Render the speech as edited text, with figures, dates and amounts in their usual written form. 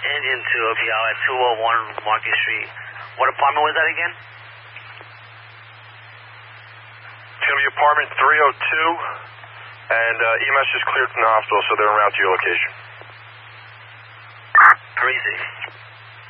Indian 2, be out at 201 Market Street. What apartment was that again? It's going to be apartment 302, and EMS just cleared from the hospital, so they're en route to your location. Crazy.